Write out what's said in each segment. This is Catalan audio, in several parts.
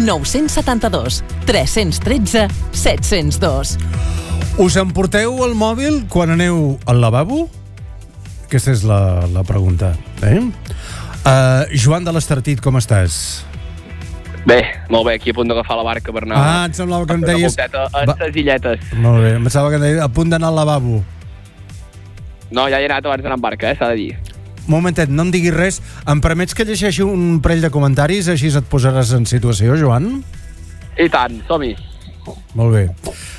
972 313 702. Us emporteu el mòbil quan aneu al lavabo? Aquesta és la pregunta. Joan de l'Estartit, com estàs? Bé, molt bé, aquí a punt d'agafar la barca per anar... Em semblava que em deies... A les illetes. Molt bé, em semblava que em deies a punt d'anar al lavabo. No, ja he anat abans d'anar en barca, s'ha de dir. Un momentet, no em diguis res. Em permets que llegeixi un parell de comentaris, així et posaràs en situació, Joan? I tant, som-hi. Molt bé.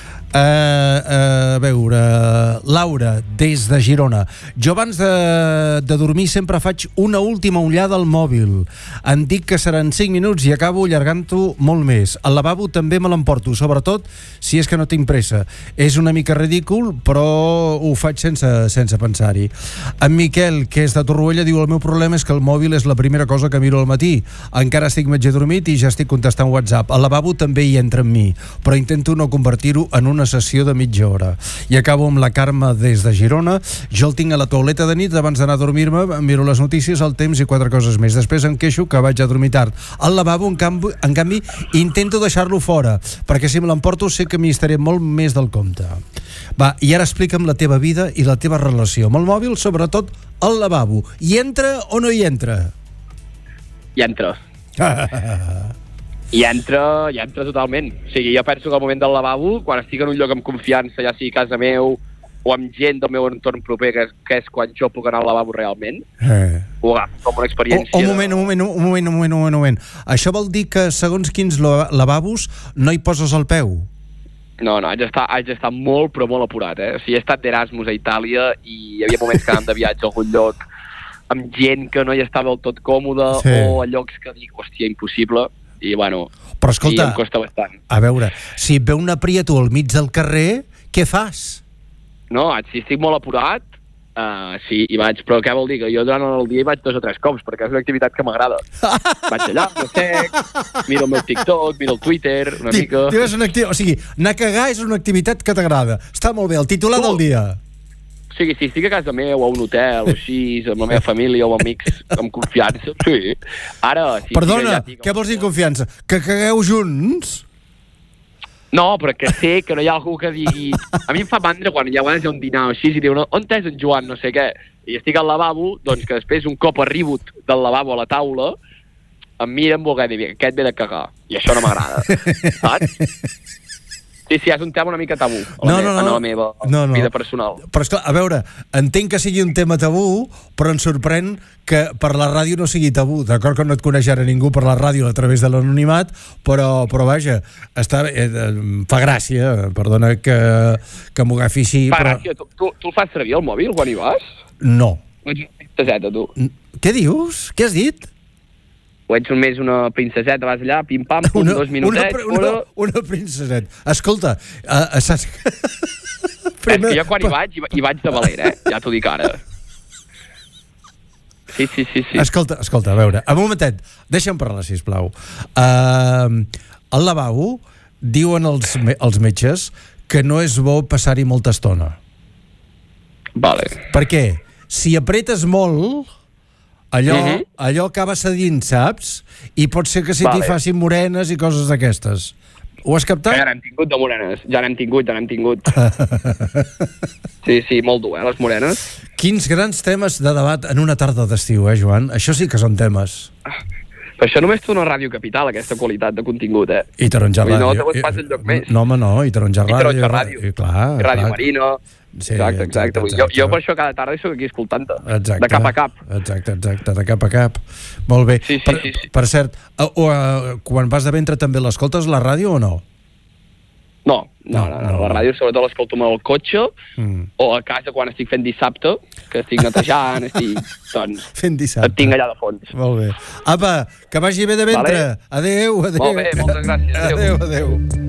A veure, Laura, des de Girona. Jo abans de dormir sempre faig una última ullada al mòbil. Em dic que seran 5 minuts i acabo allargant-ho molt més. Al lavabo també me l'emporto, sobretot si és que no tinc pressa. És una mica ridícul, però ho faig sense pensar-hi. En Miquel, que és de Torroella, diu: el meu problema és que el mòbil és la primera cosa que miro al matí. Encara estic mig adormit i ja estic contestant WhatsApp. Al lavabo també hi entra en mi, però intento no convertir-ho en una sessió de mitja hora. I acabo amb la Carme des de Girona. Jo el tinc a la tauleta de nit abans d'anar a dormir-me, miro les notícies, el temps i 4 coses més. Després em queixo que vaig a dormir tard. Al lavabo, en canvi, intento deixar-lo fora, perquè si me l'emporto sé que m'hi estaré molt més del compte. Va, i ara explica'm la teva vida i la teva relació amb el mòbil, sobretot al lavabo. Hi entra o no hi entra? Hi entra. I entra totalment. O sigui, jo penso que al moment del lavabo, quan estic en un lloc amb confiança, ja sigui casa meu o amb gent del meu entorn proper, que és quan jo puc anar al lavabo realment, ho agafo com una experiència... Un moment. Això vol dir que segons quins lavabos no hi poses el peu? No, haig d'estar molt, però molt apurat, O sigui, he estat d'Erasmus a Itàlia i hi havia moments que anàvem de viatge a algun lloc amb gent que no hi estava del tot còmode, o a llocs que dic, hòstia, impossible. I bueno, però escolta, em costa bastant. A veure, si et ve un aprieto al mig del carrer, què fas? No, si estic molt apurat, sí, hi vaig, però què vol dir? Que jo durant el dia hi vaig 2 o 3 cops, perquè és una activitat que m'agrada. Vaig allà, no sec, miro el meu TikTok, miro el Twitter, una mica... O sigui, anar a cagar és una activitat que t'agrada. Està molt bé, el titular del dia. O sigui, si estic a casa meu, o a un hotel, o així, amb la meva família, o amb amics, amb confiança, sí. Ara... Perdona, què vols dir confiança? Que cagueu junts? No, però que sé que no hi ha algú que digui... A mi em fa mandra quan hi ha un dinar o així i diu, on és en Joan, no sé què, i estic al lavabo, doncs que després un cop arribo del lavabo a la taula em miren voler dir, aquest ve de cagar, i això no m'agrada, saps? Sí, és un tema una mica tabú en la meva vida personal. Però esclar, a veure, entenc que sigui un tema tabú, però em sorprèn que per la ràdio no sigui tabú. D'acord que no et coneix ara ningú per la ràdio a través de l'anonimat, però vaja, fa gràcia, perdona que m'ho agafi així. Fa gràcia, tu el fas servir el mòbil quan hi vas? No. O ets una princeseta, tu? Què dius? Què has dit? O ets més una princeseta, vas allà, pim-pam, 2 minutets... Una princeseta. Escolta, saps... És que jo quan hi vaig de valer, ja t'ho dic ara. Sí. Escolta, a veure, un momentet, deixa'm parlar, sisplau. Al lavabo diuen els metges que no és bo passar-hi molta estona. Vale. Per què? Si apretes molt... Allò acaba cedint, saps? I pot ser que se t'hi facin morenes i coses d'aquestes. Ho has captat? Ja n'hem tingut de morenes. Ja n'hem tingut. Sí, molt dur, les morenes. Quins grans temes de debat en una tarda d'estiu, Joan? Això sí que són temes. Però això només té una Ràdio Capital, aquesta qualitat de contingut, I Taronja Ràdio. No te fas enlloc més. No, home, no, i Taronja Ràdio. I Ràdio Marino. Sí, exacte. Jo per això cada tarda soc aquí escoltant-te. De cap a cap. Exacte, de cap a cap. Molt bé. Sí. Per cert, quan vas de ventre també l'escoltes, la ràdio, o no? No. La ràdio sobretot l'escolto amb el cotxe o a casa quan estic fent dissabte, que estic netejant, doncs fent dissabte. Et tinc allà de fons. Molt bé. Apa, que vagi bé de ventre. Adéu. Molt bé, moltes gràcies. Adéu.